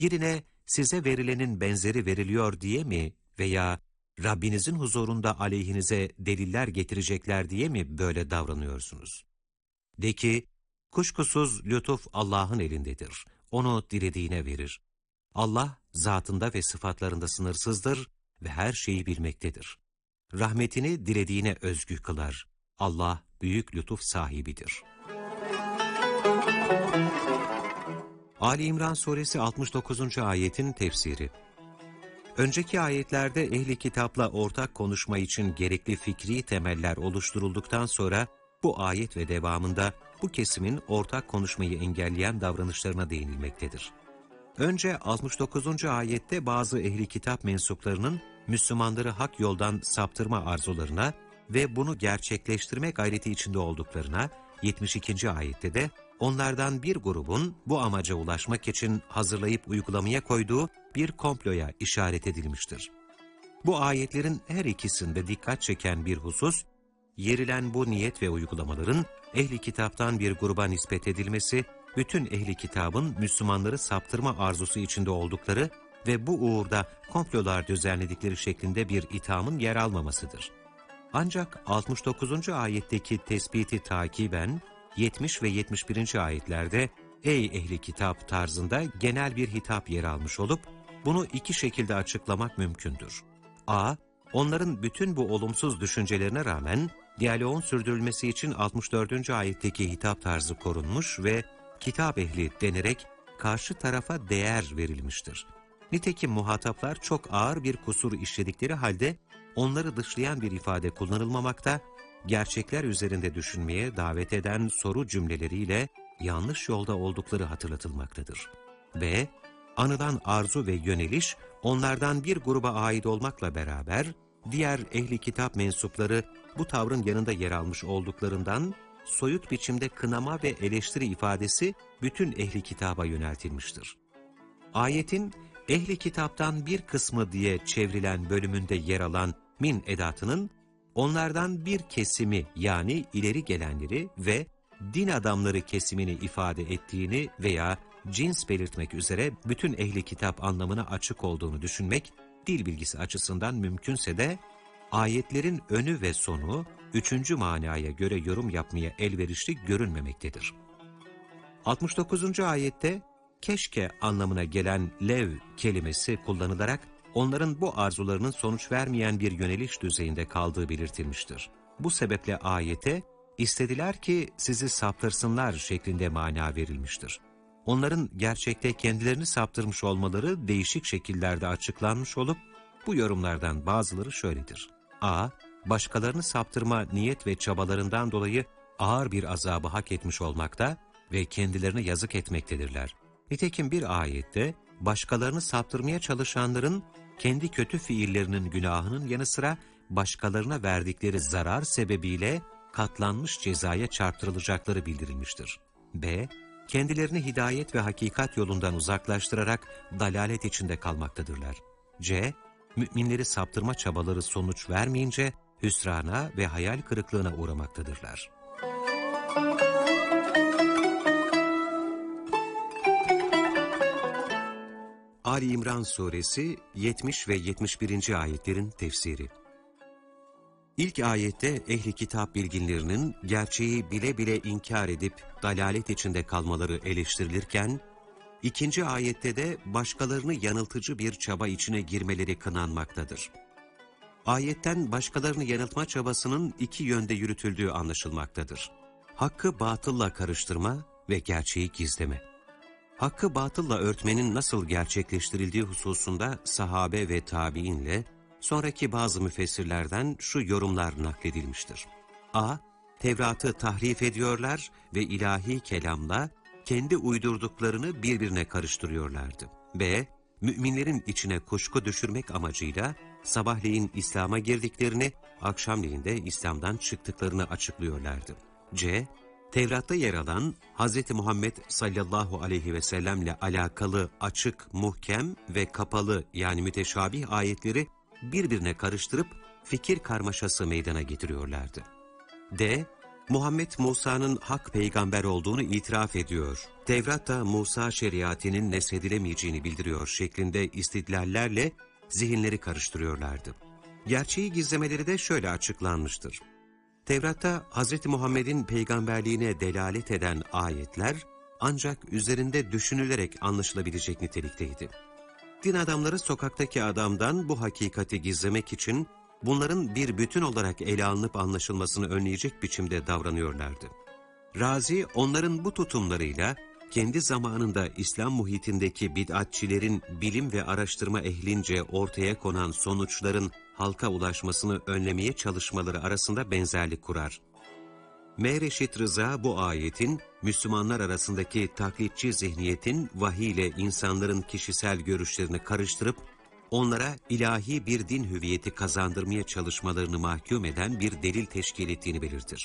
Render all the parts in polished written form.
Yerine size verilenin benzeri veriliyor diye mi veya Rabbinizin huzurunda aleyhinize deliller getirecekler diye mi böyle davranıyorsunuz? De ki, kuşkusuz lütuf Allah'ın elindedir. Onu dilediğine verir. Allah zatında ve sıfatlarında sınırsızdır ve her şeyi bilmektedir. Rahmetini dilediğine özgü kılar. Allah büyük lütuf sahibidir. Ali İmran Suresi 69. ayetin tefsiri. Önceki ayetlerde ehli kitapla ortak konuşma için gerekli fikri temeller oluşturulduktan sonra bu ayet ve devamında bu kesimin ortak konuşmayı engelleyen davranışlarına değinilmektedir. Önce 69. ayette bazı ehli kitap mensuplarının Müslümanları hak yoldan saptırma arzularına ve bunu gerçekleştirme gayreti içinde olduklarına, 72. ayette de onlardan bir grubun bu amaca ulaşmak için hazırlayıp uygulamaya koyduğu bir komploya işaret edilmiştir. Bu ayetlerin her ikisinde dikkat çeken bir husus, yerilen bu niyet ve uygulamaların ehli kitaptan bir gruba nispet edilmesi, bütün ehli kitabın Müslümanları saptırma arzusu içinde oldukları ve bu uğurda komplolar düzenledikleri şeklinde bir ithamın yer almamasıdır. Ancak 69. ayetteki tespiti takiben 70 ve 71. ayetlerde "Ey ehli kitap" tarzında genel bir hitap yer almış olup bunu iki şekilde açıklamak mümkündür. A. Onların bütün bu olumsuz düşüncelerine rağmen diyaloğun sürdürülmesi için 64. ayetteki hitap tarzı korunmuş ve kitap ehli denerek karşı tarafa değer verilmiştir. Nitekim muhataplar çok ağır bir kusur işledikleri halde onları dışlayan bir ifade kullanılmamakta, gerçekler üzerinde düşünmeye davet eden soru cümleleriyle yanlış yolda oldukları hatırlatılmaktadır. B. Anılan arzu ve yöneliş onlardan bir gruba ait olmakla beraber diğer ehli kitap mensupları bu tavrın yanında yer almış olduklarından soyut biçimde kınama ve eleştiri ifadesi bütün ehli kitaba yöneltilmiştir. Ayetin ehli kitaptan bir kısmı diye çevrilen bölümünde yer alan min edatının onlardan bir kesimi yani ileri gelenleri ve din adamları kesimini ifade ettiğini veya cins belirtmek üzere bütün ehli kitap anlamına açık olduğunu düşünmek dil bilgisi açısından mümkünse de ayetlerin önü ve sonu üçüncü manaya göre yorum yapmaya elverişli görünmemektedir. 69. ayette keşke anlamına gelen lev kelimesi kullanılarak onların bu arzularının sonuç vermeyen bir yöneliş düzeyinde kaldığı belirtilmiştir. Bu sebeple ayete istediler ki sizi saptırsınlar şeklinde mana verilmiştir. Onların gerçekte kendilerini saptırmış olmaları değişik şekillerde açıklanmış olup bu yorumlardan bazıları şöyledir. A. Başkalarını saptırma niyet ve çabalarından dolayı ağır bir azabı hak etmiş olmakta ve kendilerine yazık etmektedirler. Nitekim bir ayette başkalarını saptırmaya çalışanların kendi kötü fiillerinin günahının yanı sıra başkalarına verdikleri zarar sebebiyle katlanmış cezaya çarptırılacakları bildirilmiştir. B. Kendilerini hidayet ve hakikat yolundan uzaklaştırarak dalalet içinde kalmaktadırlar. C. Müminleri saptırma çabaları sonuç vermeyince hüsrana ve hayal kırıklığına uğramaktadırlar. Ali İmran Suresi 70 ve 71. ayetlerin tefsiri. İlk ayette ehli kitap bilginlerinin gerçeği bile bile inkar edip dalalet içinde kalmaları eleştirilirken, ikinci ayette de başkalarını yanıltıcı bir çaba içine girmeleri kınanmaktadır. Ayetten başkalarını yanıltma çabasının iki yönde yürütüldüğü anlaşılmaktadır. Hakkı batılla karıştırma ve gerçeği gizleme. Hakkı batılla örtmenin nasıl gerçekleştirildiği hususunda sahabe ve tabiinle sonraki bazı müfessirlerden şu yorumlar nakledilmiştir. A. Tevrat'ı tahrif ediyorlar ve ilahi kelamla kendi uydurduklarını birbirine karıştırıyorlardı. B. Müminlerin içine kuşku düşürmek amacıyla sabahleyin İslam'a girdiklerini, akşamleyin de İslam'dan çıktıklarını açıklıyorlardı. C. Tevrat'ta yer alan Hz. Muhammed sallallahu aleyhi ve sellemle alakalı açık, muhkem ve kapalı yani müteşabih ayetleri birbirine karıştırıp fikir karmaşası meydana getiriyorlardı. D. Muhammed Musa'nın hak peygamber olduğunu itiraf ediyor. Tevrat da Musa şeriatinin neshedilemeyeceğini bildiriyor şeklinde istidlallerle zihinleri karıştırıyorlardı. Gerçeği gizlemeleri de şöyle açıklanmıştır. Tevrat'ta Hz. Muhammed'in peygamberliğine delalet eden ayetler ancak üzerinde düşünülerek anlaşılabilecek nitelikteydi. Din adamları sokaktaki adamdan bu hakikati gizlemek için bunların bir bütün olarak ele alınıp anlaşılmasını önleyecek biçimde davranıyorlardı. Razi onların bu tutumlarıyla kendi zamanında İslam muhitindeki bid'atçilerin bilim ve araştırma ehlince ortaya konan sonuçların halka ulaşmasını önlemeye çalışmaları arasında benzerlik kurar. Mehreşit Rıza bu ayetin Müslümanlar arasındaki taklitçi zihniyetin vahiy ile insanların kişisel görüşlerini karıştırıp onlara ilahi bir din hüviyeti kazandırmaya çalışmalarını mahkum eden bir delil teşkil ettiğini belirtir.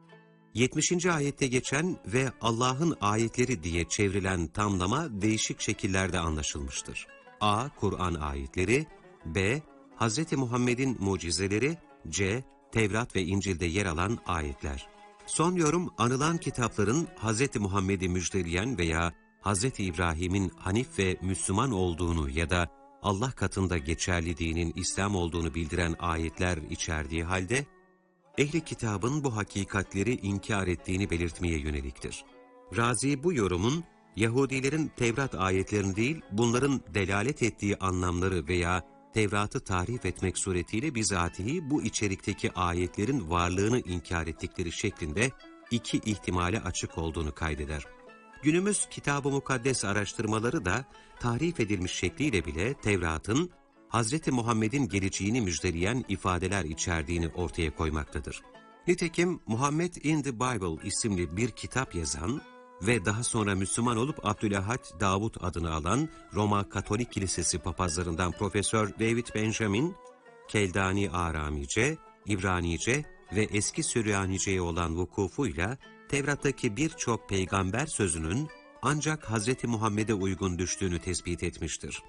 70. ayette geçen ve Allah'ın ayetleri diye çevrilen tamlama değişik şekillerde anlaşılmıştır. A. Kur'an ayetleri, B. Hz. Muhammed'in mucizeleri, C. Tevrat ve İncil'de yer alan ayetler. Son yorum, anılan kitapların Hz. Muhammed'i müjdeleyen veya Hz. İbrahim'in Hanif ve Müslüman olduğunu ya da Allah katında geçerli dinin İslam olduğunu bildiren ayetler içerdiği halde, ehli kitabın bu hakikatleri inkar ettiğini belirtmeye yöneliktir. Razi bu yorumun, Yahudilerin Tevrat ayetlerini değil, bunların delalet ettiği anlamları veya Tevrat'ı tahrif etmek suretiyle bizatihi bu içerikteki ayetlerin varlığını inkar ettikleri şeklinde iki ihtimale açık olduğunu kaydeder. Günümüz Kitab-ı Mukaddes araştırmaları da tahrif edilmiş şekliyle bile Tevrat'ın Hz. Muhammed'in geleceğini müjdeleyen ifadeler içerdiğini ortaya koymaktadır. Nitekim Muhammed in the Bible isimli bir kitap yazan ve daha sonra Müslüman olup Abdülahad Davud adını alan Roma Katolik Kilisesi papazlarından Profesör David Benjamin, Keldani Aramice, İbranice ve eski Süryanice'ye olan vukufuyla Tevrat'taki birçok peygamber sözünün ancak Hz. Muhammed'e uygun düştüğünü tespit etmiştir.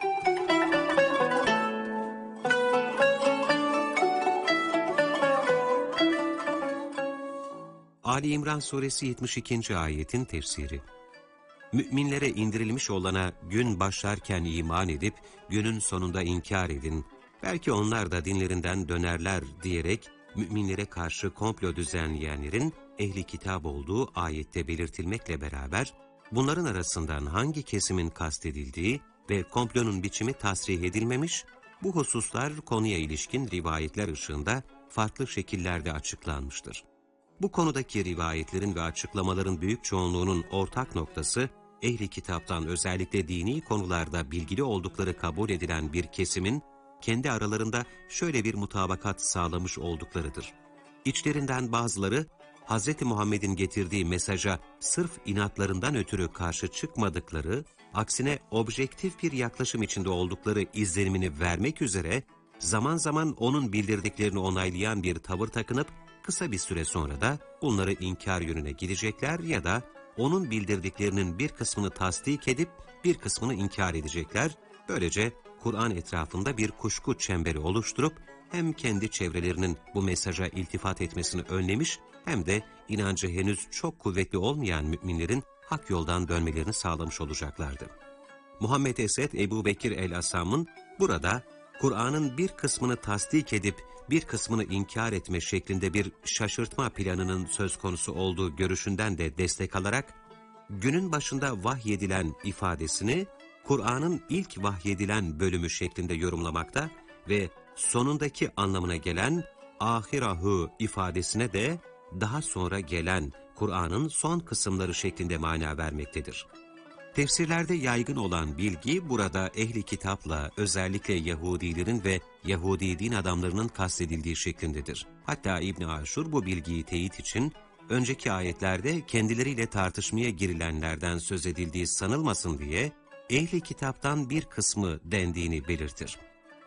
Ali İmran Suresi 72. ayetin tefsiri. Müminlere indirilmiş olana gün başlarken iman edip günün sonunda inkar edin. Belki onlar da dinlerinden dönerler diyerek müminlere karşı komplo düzenleyenlerin ehli kitap olduğu ayette belirtilmekle beraber bunların arasından hangi kesimin kastedildiği ve komplonun biçimi tasrih edilmemiş, bu hususlar konuya ilişkin rivayetler ışığında farklı şekillerde açıklanmıştır. Bu konudaki rivayetlerin ve açıklamaların büyük çoğunluğunun ortak noktası, ehli kitaptan özellikle dini konularda bilgili oldukları kabul edilen bir kesimin, kendi aralarında şöyle bir mutabakat sağlamış olduklarıdır. İçlerinden bazıları, Hz. Muhammed'in getirdiği mesaja sırf inatlarından ötürü karşı çıkmadıkları, aksine objektif bir yaklaşım içinde oldukları izlenimini vermek üzere, zaman zaman onun bildirdiklerini onaylayan bir tavır takınıp, kısa bir süre sonra da bunları inkar yönüne gidecekler ya da onun bildirdiklerinin bir kısmını tasdik edip bir kısmını inkar edecekler. Böylece Kur'an etrafında bir kuşku çemberi oluşturup hem kendi çevrelerinin bu mesaja iltifat etmesini önlemiş hem de inancı henüz çok kuvvetli olmayan müminlerin hak yoldan dönmelerini sağlamış olacaklardı. Muhammed Esed Ebu Bekir el-Asam'ın burada Kur'an'ın bir kısmını tasdik edip bir kısmını inkar etme şeklinde bir şaşırtma planının söz konusu olduğu görüşünden de destek alarak, günün başında vahyedilen ifadesini Kur'an'ın ilk vahyedilen bölümü şeklinde yorumlamakta ve sonundaki anlamına gelen ahirahu ifadesine de daha sonra gelen Kur'an'ın son kısımları şeklinde mana vermektedir. Tefsirlerde yaygın olan bilgi burada ehli kitapla özellikle Yahudilerin ve Yahudi din adamlarının kastedildiği şeklindedir. Hatta İbn Aşur bu bilgiyi teyit için önceki ayetlerde kendileriyle tartışmaya girilenlerden söz edildiği sanılmasın diye ehli kitaptan bir kısmı dendiğini belirtir.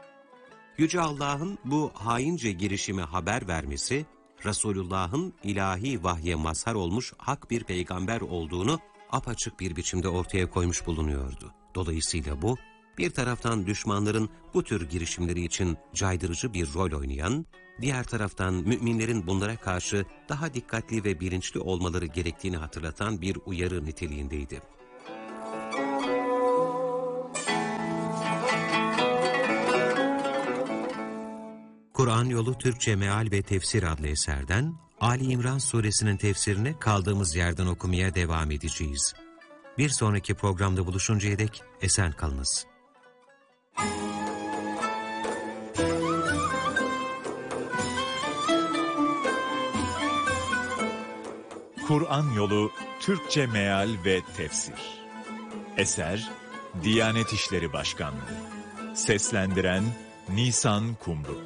Yüce Allah'ın bu haince girişime haber vermesi, Resulullah'ın ilahi vahye mazhar olmuş hak bir peygamber olduğunu apaçık bir biçimde ortaya koymuş bulunuyordu. Dolayısıyla bu, bir taraftan düşmanların bu tür girişimleri için caydırıcı bir rol oynayan, diğer taraftan müminlerin bunlara karşı daha dikkatli ve bilinçli olmaları gerektiğini hatırlatan bir uyarı niteliğindeydi. Kur'an Yolu Türkçe Meal ve Tefsir adlı eserden Ali İmran suresinin tefsirini kaldığımız yerden okumaya devam edeceğiz. Bir sonraki programda buluşuncaya dek esen kalınız. Kur'an Yolu Türkçe Meal ve Tefsir. Eser Diyanet İşleri Başkanlığı. Seslendiren Nisan Kumru.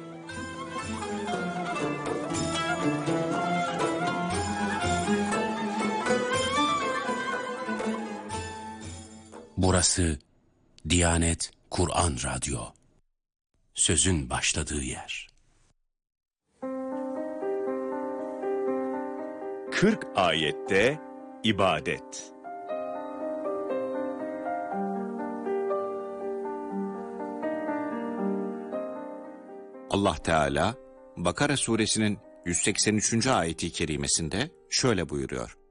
Burası Diyanet Kur'an Radyo. Sözün başladığı yer. 40 ayette ibadet. Allah Teala Bakara suresinin 183. ayeti kerimesinde şöyle buyuruyor.